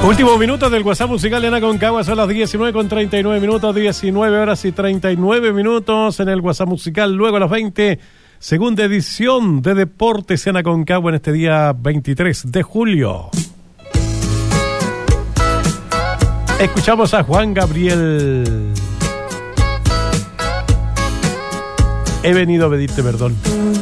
Último minuto del WhatsApp musical de Ana Concagua, son las 19:39 minutos, 19 horas y 39 minutos en el WhatsApp musical. Luego a las 20, segunda edición de Deportes en Ana Concagua en este día 23 de julio. Escuchamos a Juan Gabriel. He venido a pedirte perdón.